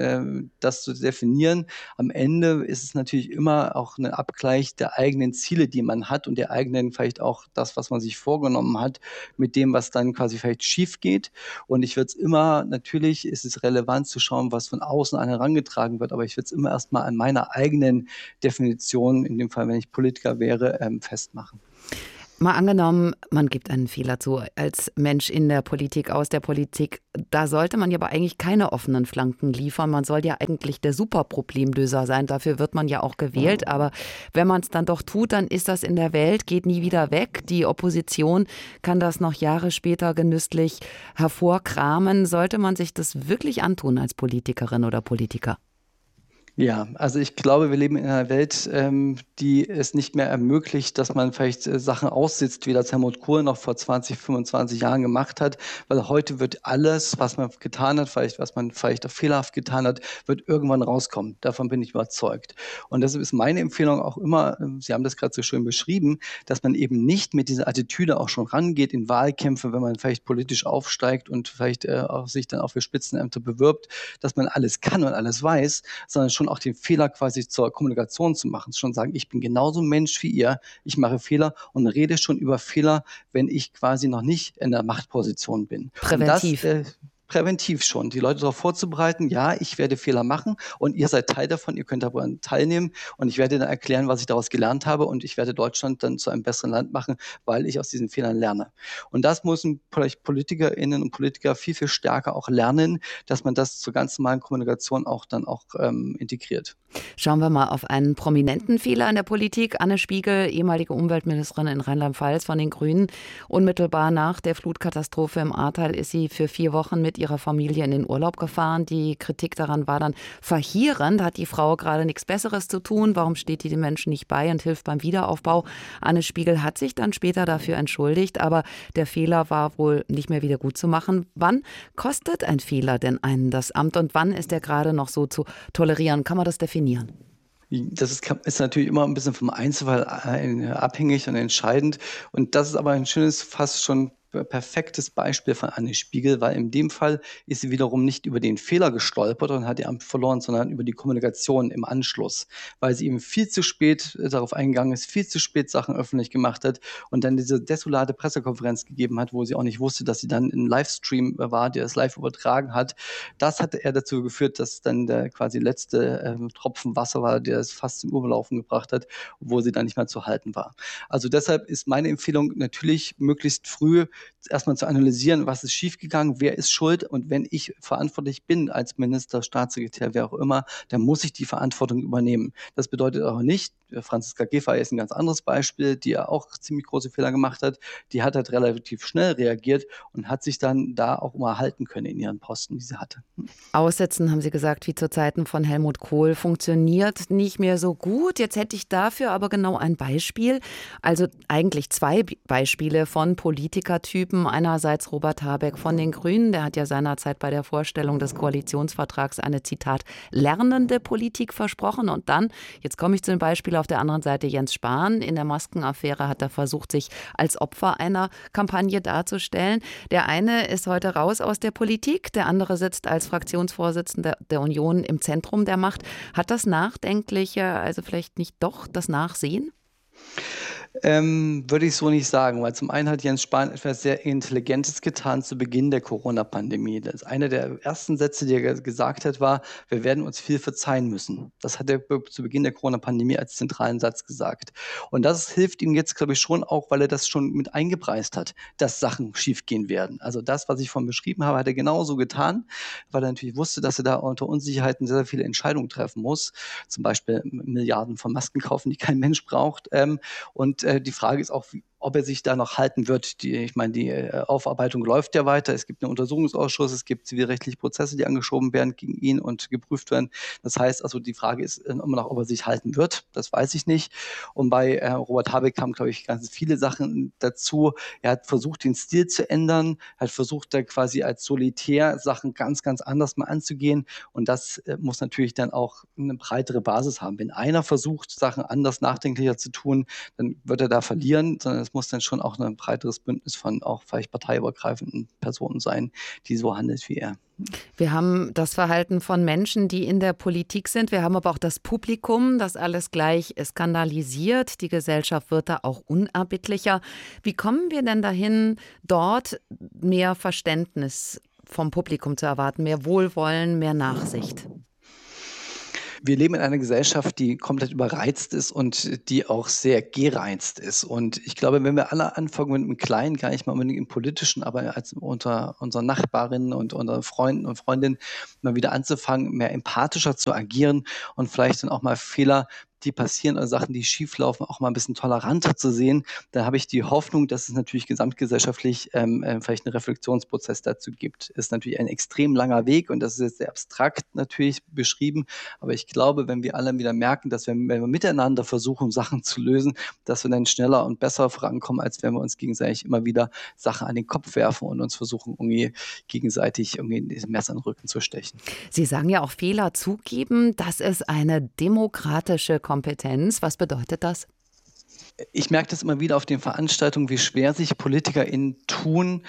das zu definieren. Am Ende ist es natürlich immer auch ein Abgleich der eigenen Ziele, die man hat und der eigenen vielleicht auch das, was man sich vorgenommen hat, mit dem, was dann quasi vielleicht schief geht. Und ich würde es immer natürlich ist es relevant zu schauen, was von außen an herangetragen wird, aber ich würde es immer erstmal an meiner eigenen Definition, in dem Fall, wenn ich Politiker wäre, festmachen. Mal angenommen, man gibt einen Fehler zu als Mensch in der Politik, aus der Politik. Da sollte man ja aber eigentlich keine offenen Flanken liefern. Man soll ja eigentlich der Superproblemlöser sein. Dafür wird man ja auch gewählt. Aber wenn man es dann doch tut, dann ist das in der Welt, geht nie wieder weg. Die Opposition kann das noch Jahre später genüsslich hervorkramen. Sollte man sich das wirklich antun als Politikerin oder Politiker? Ja, also ich glaube, wir leben in einer Welt, die es nicht mehr ermöglicht, dass man vielleicht Sachen aussitzt, wie das Helmut Kohl noch vor 20, 25 Jahren gemacht hat, weil heute wird alles, was man getan hat, was man vielleicht auch fehlerhaft getan hat, wird irgendwann rauskommen. Davon bin ich überzeugt. Und deshalb ist meine Empfehlung auch immer, Sie haben das gerade so schön beschrieben, dass man eben nicht mit dieser Attitüde auch schon rangeht in Wahlkämpfe, wenn man vielleicht politisch aufsteigt und vielleicht auch sich dann auch für Spitzenämter bewirbt, dass man alles kann und alles weiß, sondern schon auch den Fehler quasi zur Kommunikation zu machen, schon sagen, ich bin genauso ein Mensch wie ihr, ich mache Fehler und rede schon über Fehler, wenn ich quasi noch nicht in der Machtposition bin. Präventiv. präventiv schon, die Leute darauf vorzubereiten, ja, ich werde Fehler machen und ihr seid Teil davon, ihr könnt daran teilnehmen und ich werde dann erklären, was ich daraus gelernt habe und ich werde Deutschland dann zu einem besseren Land machen, weil ich aus diesen Fehlern lerne. Und das müssen vielleicht PolitikerInnen und Politiker viel, viel stärker auch lernen, dass man das zur ganz normalen Kommunikation auch dann integriert. Schauen wir mal auf einen prominenten Fehler in der Politik. Anne Spiegel, ehemalige Umweltministerin in Rheinland-Pfalz von den Grünen. Unmittelbar nach der Flutkatastrophe im Ahrtal ist sie für 4 Wochen mit ihrer Familie in den Urlaub gefahren. Die Kritik daran war dann verheerend. Hat die Frau gerade nichts Besseres zu tun? Warum steht die den Menschen nicht bei und hilft beim Wiederaufbau? Anne Spiegel hat sich dann später dafür entschuldigt, aber der Fehler war wohl nicht mehr wieder gut zu machen. Wann kostet ein Fehler denn einen das Amt und wann ist er gerade noch so zu tolerieren? Kann man das definieren? Das ist natürlich immer ein bisschen vom Einzelfall abhängig und entscheidend. Und das ist aber ein schönes, fast schon perfektes Beispiel von Anne Spiegel, weil in dem Fall ist sie wiederum nicht über den Fehler gestolpert und hat ihr Amt verloren, sondern über die Kommunikation im Anschluss, weil sie eben viel zu spät darauf eingegangen ist, viel zu spät Sachen öffentlich gemacht hat und dann diese desolate Pressekonferenz gegeben hat, wo sie auch nicht wusste, dass sie dann im Livestream war, der es live übertragen hat. Das hat eher dazu geführt, dass dann der quasi letzte Tropfen Wasser war, der es fast zum Überlaufen gebracht hat, obwohl sie dann nicht mehr zu halten war. Also deshalb ist meine Empfehlung natürlich möglichst früh erstmal zu analysieren, was ist schiefgegangen, wer ist schuld und wenn ich verantwortlich bin als Minister, Staatssekretär, wer auch immer, dann muss ich die Verantwortung übernehmen. Das bedeutet auch nicht, Franziska Giffey ist ein ganz anderes Beispiel, die ja auch ziemlich große Fehler gemacht hat, die hat halt relativ schnell reagiert und hat sich dann da auch immer halten können in ihren Posten, die sie hatte. Aussetzen, haben Sie gesagt, wie zu Zeiten von Helmut Kohl, funktioniert nicht mehr so gut. Jetzt hätte ich dafür aber genau ein Beispiel, also eigentlich 2 Beispiele von Politikertypen. Einerseits Robert Habeck von den Grünen, der hat ja seinerzeit bei der Vorstellung des Koalitionsvertrags eine, Zitat, lernende Politik versprochen. Und dann, jetzt komme ich zu dem Beispiel auf der anderen Seite, Jens Spahn. In der Maskenaffäre hat er versucht, sich als Opfer einer Kampagne darzustellen. Der eine ist heute raus aus der Politik, der andere sitzt als Fraktionsvorsitzender der Union im Zentrum der Macht. Hat das Nachdenkliche, also vielleicht nicht doch das Nachsehen? Würde ich so nicht sagen, weil zum einen hat Jens Spahn etwas sehr Intelligentes getan zu Beginn der Corona-Pandemie. Das einer der ersten Sätze, die er gesagt hat, war, wir werden uns viel verzeihen müssen. Das hat er zu Beginn der Corona-Pandemie als zentralen Satz gesagt. Und das hilft ihm jetzt, glaube ich, schon auch, weil er das schon mit eingepreist hat, dass Sachen schiefgehen werden. Also das, was ich vorhin beschrieben habe, hat er genauso getan, weil er natürlich wusste, dass er da unter Unsicherheiten sehr, sehr viele Entscheidungen treffen muss. Zum Beispiel Milliarden von Masken kaufen, die kein Mensch braucht. Und die Frage ist auch, ob er sich da noch halten wird. Die Aufarbeitung läuft ja weiter. Es gibt einen Untersuchungsausschuss, es gibt zivilrechtliche Prozesse, die angeschoben werden gegen ihn und geprüft werden. Das heißt also, die Frage ist immer noch, ob er sich halten wird. Das weiß ich nicht. Und bei Robert Habeck kamen, glaube ich, ganz viele Sachen dazu. Er hat versucht, den Stil zu ändern, hat versucht, da quasi als Solitär Sachen ganz, ganz anders mal anzugehen. Und das muss natürlich dann auch eine breitere Basis haben. Wenn einer versucht, Sachen anders nachdenklicher zu tun, dann wird er da verlieren, sondern es muss dann schon auch ein breiteres Bündnis von auch vielleicht parteiübergreifenden Personen sein, die so handelt wie er. Wir haben das Verhalten von Menschen, die in der Politik sind. Wir haben aber auch das Publikum, das alles gleich skandalisiert. Die Gesellschaft wird da auch unerbittlicher. Wie kommen wir denn dahin, dort mehr Verständnis vom Publikum zu erwarten, mehr Wohlwollen, mehr Nachsicht? Wir leben in einer Gesellschaft, die komplett überreizt ist und die auch sehr gereizt ist. Und ich glaube, wenn wir alle anfangen mit einem Kleinen, gar nicht mal unbedingt im Politischen, aber als unter unseren Nachbarinnen und unter Freunden und Freundinnen mal wieder anzufangen, mehr empathischer zu agieren und vielleicht dann auch mal Fehler, die passieren oder Sachen, die schieflaufen, auch mal ein bisschen toleranter zu sehen, da habe ich die Hoffnung, dass es natürlich gesamtgesellschaftlich vielleicht einen Reflexionsprozess dazu gibt. Ist natürlich ein extrem langer Weg und das ist jetzt sehr abstrakt natürlich beschrieben, aber ich glaube, wenn wir alle wieder merken, dass wenn wir miteinander versuchen, Sachen zu lösen, dass wir dann schneller und besser vorankommen, als wenn wir uns gegenseitig immer wieder Sachen an den Kopf werfen und uns versuchen, irgendwie gegenseitig irgendwie das Messer in den Rücken zu stechen. Sie sagen ja auch, Fehler zugeben, das ist eine demokratische Kompetenz. Was bedeutet das? Ich merke das immer wieder auf den Veranstaltungen, wie schwer sich PolitikerInnen tun,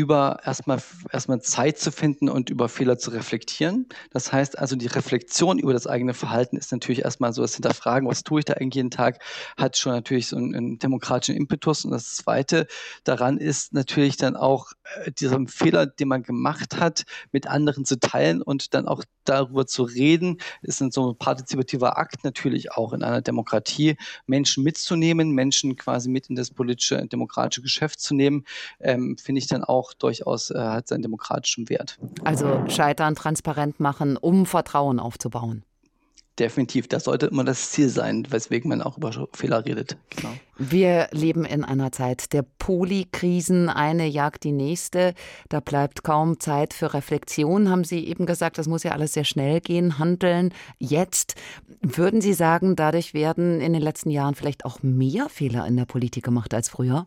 erstmal Zeit zu finden und über Fehler zu reflektieren. Das heißt also, die Reflexion über das eigene Verhalten ist natürlich erstmal so das Hinterfragen, was tue ich da eigentlich jeden Tag, hat schon natürlich so einen demokratischen Impetus. Und das Zweite daran ist natürlich dann auch diesen Fehler, den man gemacht hat, mit anderen zu teilen und dann auch darüber zu reden. Ist so ein partizipativer Akt natürlich auch in einer Demokratie, Menschen mitzunehmen, Menschen quasi mit in das politische, demokratische Geschäft zu nehmen, finde ich dann auch durchaus, hat seinen demokratischen Wert. Also Scheitern transparent machen, um Vertrauen aufzubauen. Definitiv, das sollte immer das Ziel sein, weswegen man auch über Fehler redet. Genau. Wir leben in einer Zeit der Polykrisen, eine jagt die nächste. Da bleibt kaum Zeit für Reflexion, haben Sie eben gesagt, das muss ja alles sehr schnell gehen, handeln jetzt. Würden Sie sagen, dadurch werden in den letzten Jahren vielleicht auch mehr Fehler in der Politik gemacht als früher?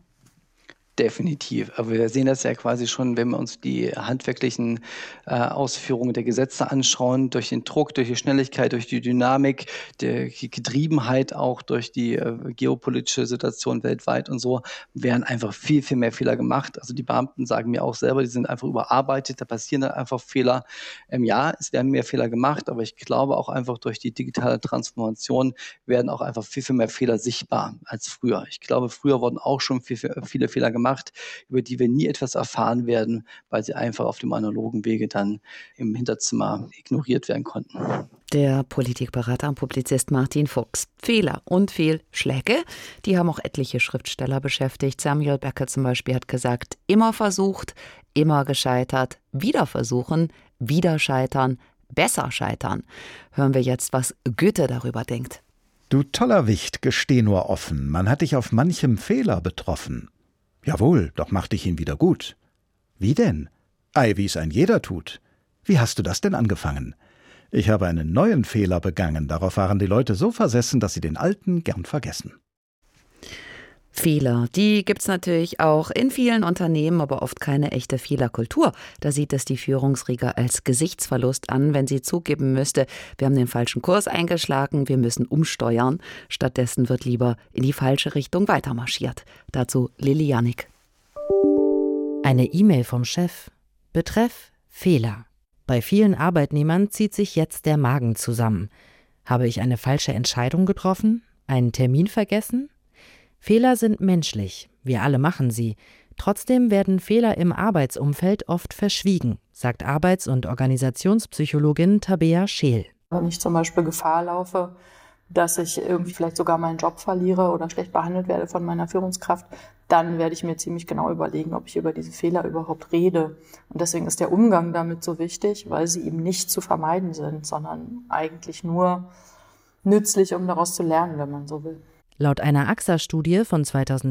Definitiv. Aber wir sehen das ja quasi schon, wenn wir uns die handwerklichen Ausführungen der Gesetze anschauen, durch den Druck, durch die Schnelligkeit, durch die Dynamik, die Getriebenheit auch durch die geopolitische Situation weltweit und so, werden einfach viel, viel mehr Fehler gemacht. Also die Beamten sagen mir auch selber, die sind einfach überarbeitet, da passieren dann einfach Fehler. Ja, es werden mehr Fehler gemacht, aber ich glaube auch einfach durch die digitale Transformation werden auch einfach viel, viel mehr Fehler sichtbar als früher. Ich glaube, früher wurden auch schon viele Fehler gemacht, über die wir nie etwas erfahren werden, weil sie einfach auf dem analogen Wege dann im Hinterzimmer ignoriert werden konnten. Der Politikberater und Publizist Martin Fuchs. Fehler und Fehlschläge, die haben auch etliche Schriftsteller beschäftigt. Samuel Beckett zum Beispiel hat gesagt, immer versucht, immer gescheitert, wieder versuchen, wieder scheitern, besser scheitern. Hören wir jetzt, was Goethe darüber denkt. Du toller Wicht, gesteh nur offen, man hat dich auf manchem Fehler betroffen. Jawohl, doch machte ich ihn wieder gut. Wie denn? Ei, wie es ein jeder tut. Wie hast du das denn angefangen? Ich habe einen neuen Fehler begangen, darauf waren die Leute so versessen, dass sie den alten gern vergessen. Fehler, die gibt's natürlich auch in vielen Unternehmen, aber oft keine echte Fehlerkultur. Da sieht es die Führungsriege als Gesichtsverlust an, wenn sie zugeben müsste, wir haben den falschen Kurs eingeschlagen, wir müssen umsteuern. Stattdessen wird lieber in die falsche Richtung weitermarschiert. Dazu Lilly Janik. Eine E-Mail vom Chef. Betreff Fehler. Bei vielen Arbeitnehmern zieht sich jetzt der Magen zusammen. Habe ich eine falsche Entscheidung getroffen? Einen Termin vergessen? Fehler sind menschlich, wir alle machen sie. Trotzdem werden Fehler im Arbeitsumfeld oft verschwiegen, sagt Arbeits- und Organisationspsychologin Tabea Scheel. Wenn ich zum Beispiel Gefahr laufe, dass ich irgendwie vielleicht sogar meinen Job verliere oder schlecht behandelt werde von meiner Führungskraft, dann werde ich mir ziemlich genau überlegen, ob ich über diese Fehler überhaupt rede. Und deswegen ist der Umgang damit so wichtig, weil sie eben nicht zu vermeiden sind, sondern eigentlich nur nützlich, um daraus zu lernen, wenn man so will. Laut einer AXA-Studie von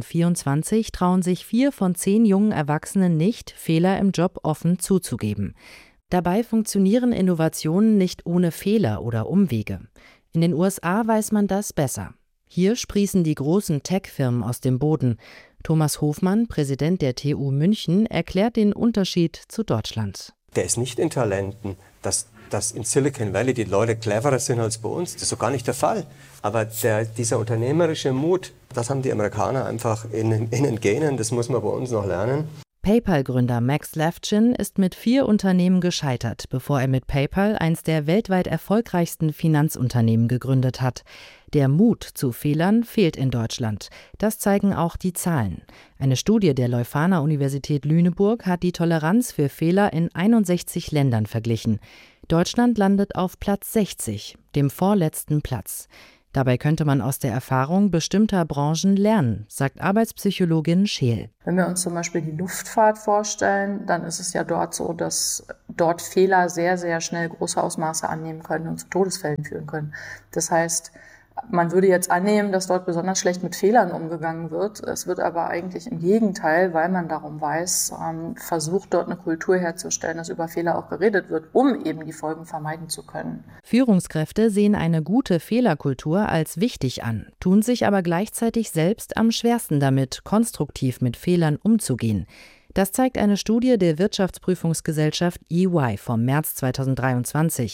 2024 trauen sich 4 von 10 jungen Erwachsenen nicht, Fehler im Job offen zuzugeben. Dabei funktionieren Innovationen nicht ohne Fehler oder Umwege. In den USA weiß man das besser. Hier sprießen die großen Tech-Firmen aus dem Boden. Thomas Hofmann, Präsident der TU München, erklärt den Unterschied zu Deutschland. Der ist nicht in Talenten, dass in Silicon Valley die Leute cleverer sind als bei uns. Das ist so gar nicht der Fall. Aber dieser unternehmerische Mut, das haben die Amerikaner einfach in den Genen. Das muss man bei uns noch lernen. PayPal-Gründer Max Levchin ist mit 4 Unternehmen gescheitert, bevor er mit PayPal eins der weltweit erfolgreichsten Finanzunternehmen gegründet hat. Der Mut zu Fehlern fehlt in Deutschland. Das zeigen auch die Zahlen. Eine Studie der Leuphana-Universität Lüneburg hat die Toleranz für Fehler in 61 Ländern verglichen. Deutschland landet auf Platz 60, dem vorletzten Platz. Dabei könnte man aus der Erfahrung bestimmter Branchen lernen, sagt Arbeitspsychologin Scheel. Wenn wir uns zum Beispiel die Luftfahrt vorstellen, dann ist es ja dort so, dass dort Fehler sehr, sehr schnell große Ausmaße annehmen können und zu Todesfällen führen können. Das heißt, man würde jetzt annehmen, dass dort besonders schlecht mit Fehlern umgegangen wird. Es wird aber eigentlich im Gegenteil, weil man darum weiß, versucht dort eine Kultur herzustellen, dass über Fehler auch geredet wird, um eben die Folgen vermeiden zu können. Führungskräfte sehen eine gute Fehlerkultur als wichtig an, tun sich aber gleichzeitig selbst am schwersten damit, konstruktiv mit Fehlern umzugehen. Das zeigt eine Studie der Wirtschaftsprüfungsgesellschaft EY vom März 2023.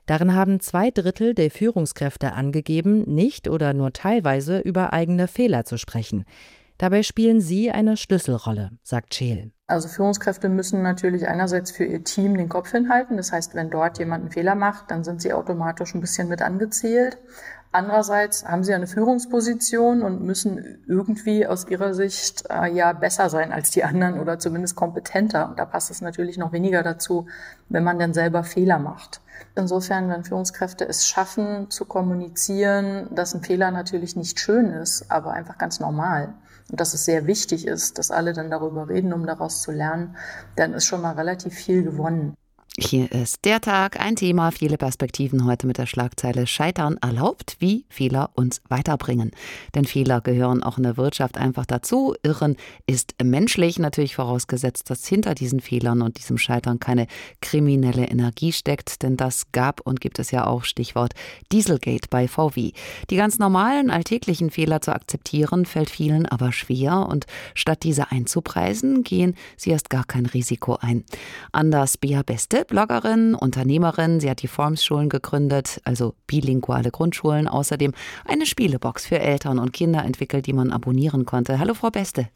Darin haben 2/3 der Führungskräfte angegeben, nicht oder nur teilweise über eigene Fehler zu sprechen. Dabei spielen sie eine Schlüsselrolle, sagt Scheel. Also Führungskräfte müssen natürlich einerseits für ihr Team den Kopf hinhalten. Das heißt, wenn dort jemand einen Fehler macht, dann sind sie automatisch ein bisschen mit angezählt. Andererseits haben sie eine Führungsposition und müssen irgendwie aus ihrer Sicht besser sein als die anderen oder zumindest kompetenter. Und da passt es natürlich noch weniger dazu, wenn man dann selber Fehler macht. Insofern, wenn Führungskräfte es schaffen, zu kommunizieren, dass ein Fehler natürlich nicht schön ist, aber einfach ganz normal und dass es sehr wichtig ist, dass alle dann darüber reden, um daraus zu lernen, dann ist schon mal relativ viel gewonnen. Hier ist der Tag, ein Thema, viele Perspektiven heute mit der Schlagzeile Scheitern erlaubt, wie Fehler uns weiterbringen. Denn Fehler gehören auch in der Wirtschaft einfach dazu. Irren ist menschlich, natürlich vorausgesetzt, dass hinter diesen Fehlern und diesem Scheitern keine kriminelle Energie steckt. Denn das gab und gibt es ja auch, Stichwort Dieselgate bei VW. Die ganz normalen, alltäglichen Fehler zu akzeptieren, fällt vielen aber schwer. Und statt diese einzupreisen, gehen sie erst gar kein Risiko ein. Anders Bea Beste, Bloggerin, Unternehmerin, sie hat die Forms-Schulen gegründet, also bilinguale Grundschulen, außerdem eine Spielebox für Eltern und Kinder entwickelt, die man abonnieren konnte. Hallo Frau Beste.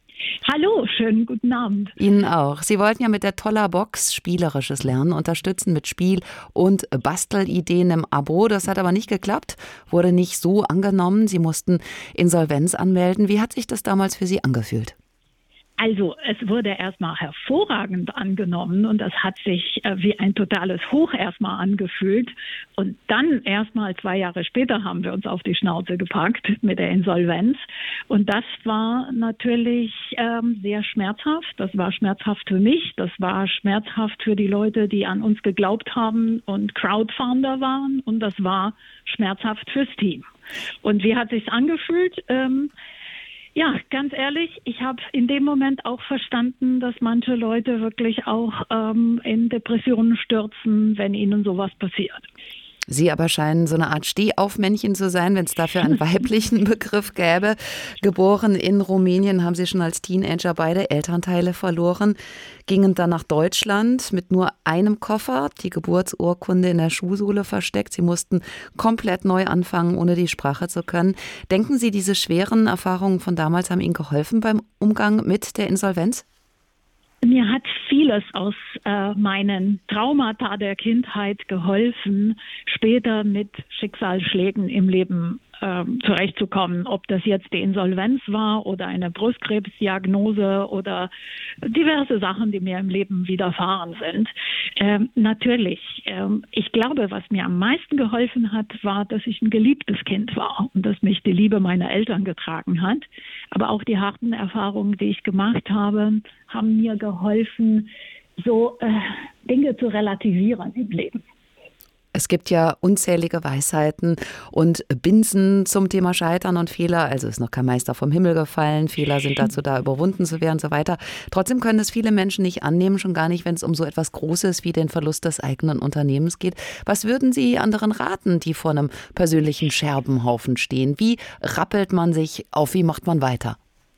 Hallo, schönen guten Abend. Ihnen auch. Sie wollten ja mit der Toller-Box spielerisches Lernen unterstützen mit Spiel- und Bastelideen im Abo. Das hat aber nicht geklappt, wurde nicht so angenommen. Sie mussten Insolvenz anmelden. Wie hat sich das damals für Sie angefühlt? Also es wurde erstmal hervorragend angenommen und das hat sich wie ein totales Hoch erstmal angefühlt. Und dann erstmal 2 Jahre später haben wir uns auf die Schnauze gepackt mit der Insolvenz. Und das war natürlich sehr schmerzhaft. Das war schmerzhaft für mich, das war schmerzhaft für die Leute, die an uns geglaubt haben und Crowdfunder waren. Und das war schmerzhaft fürs Team. Und wie hat sich's angefühlt? Ja, ganz ehrlich, ich habe in dem Moment auch verstanden, dass manche Leute wirklich auch in Depressionen stürzen, wenn ihnen sowas passiert. Sie aber scheinen so eine Art Stehaufmännchen zu sein, wenn es dafür einen weiblichen Begriff gäbe. Geboren in Rumänien, haben Sie schon als Teenager beide Elternteile verloren, gingen dann nach Deutschland mit nur einem Koffer, die Geburtsurkunde in der Schuhsohle versteckt. Sie mussten komplett neu anfangen, ohne die Sprache zu können. Denken Sie, diese schweren Erfahrungen von damals haben Ihnen geholfen beim Umgang mit der Insolvenz? Mir hat vieles aus meinen Traumata der Kindheit geholfen, später mit Schicksalsschlägen im Leben zurechtzukommen. Ob das jetzt die Insolvenz war oder eine Brustkrebsdiagnose oder diverse Sachen, die mir im Leben widerfahren sind. Natürlich, ich glaube, was mir am meisten geholfen hat, war, dass ich ein geliebtes Kind war und dass mich die Liebe meiner Eltern getragen hat. Aber auch die harten Erfahrungen, die ich gemacht habe, haben mir geholfen, so Dinge zu relativieren im Leben. Es gibt ja unzählige Weisheiten und Binsen zum Thema Scheitern und Fehler. Also ist noch kein Meister vom Himmel gefallen. Fehler sind dazu da, überwunden zu werden und so weiter. Trotzdem können es viele Menschen nicht annehmen, schon gar nicht, wenn es um so etwas Großes wie den Verlust des eigenen Unternehmens geht. Was würden Sie anderen raten, die vor einem persönlichen Scherbenhaufen stehen? Wie rappelt man sich auf? Wie macht man weiter?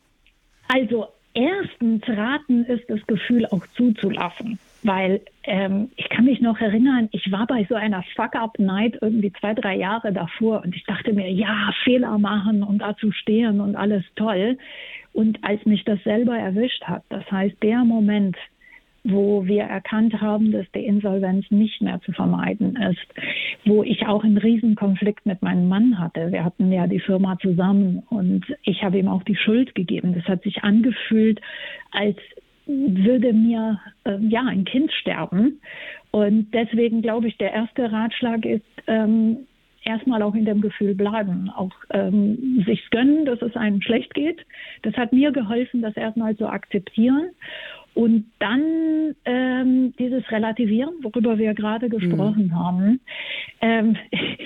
Also erstens raten ist, das Gefühl auch zuzulassen. Weil ich kann mich noch erinnern, ich war bei so einer Fuck-Up-Night irgendwie 2-3 Jahre davor und ich dachte mir, ja, Fehler machen und dazu stehen und alles toll. Und als mich das selber erwischt hat, das heißt der Moment, wo wir erkannt haben, dass die Insolvenz nicht mehr zu vermeiden ist, wo ich auch einen Riesenkonflikt mit meinem Mann hatte. Wir hatten ja die Firma zusammen und ich habe ihm auch die Schuld gegeben. Das hat sich angefühlt, als würde mir ein Kind sterben. Und deswegen glaube ich, der erste Ratschlag ist, erstmal auch in dem Gefühl bleiben, auch sich gönnen, dass es einem schlecht geht. Das hat mir geholfen, das erstmal zu akzeptieren. Und dann dieses Relativieren, worüber wir gerade gesprochen haben.